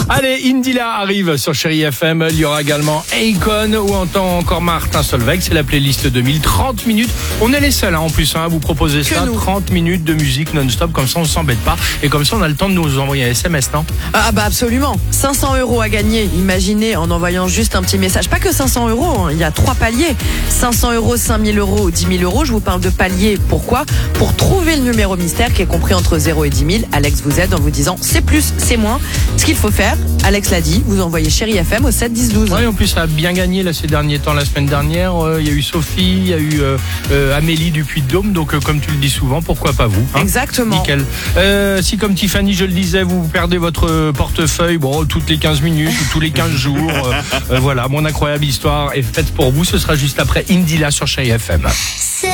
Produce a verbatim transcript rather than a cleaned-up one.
Allez, Indila arrive sur Chérie F M. Il y aura également Akon ou encore Martin Solveig. C'est la playlist deux mille. trente minutes. On est les seuls hein, en plus hein, à vous proposer que ça. nous. trente minutes de musique non-stop. Comme ça, on s'embête pas. Et comme ça, on a le temps de nous envoyer un S M S, non? Ah bah absolument. cinq cents euros à gagner. Imaginez en envoyant juste un petit message. Pas que cinq cents euros. Hein. Il y a trois paliers. cinq cents euros, cinq mille euros ou dix mille euros. Je vous parle de paliers. Pourquoi? Pour trouver le numéro mystère qui est compris entre zéro et dix mille. Alex vous aide en vous disant c'est plus, c'est moins. Ce qu'il faut faire, Alex l'a dit, vous envoyez Chérie F M au sept dix douze. Oui, en plus, ça a bien gagné là, ces derniers temps. La semaine dernière, euh, il y a eu Sophie, il y a eu euh, euh, Amélie du Puy-de-Dôme. Donc, euh, comme tu le dis souvent, pourquoi pas vous hein? Exactement. Nickel. Euh, si, comme Tiffany, je le disais, vous perdez votre portefeuille bon, toutes les quinze minutes ou tous les quinze jours, euh, euh, voilà, mon incroyable histoire est faite pour vous. Ce sera juste après Indila sur Chérie F M.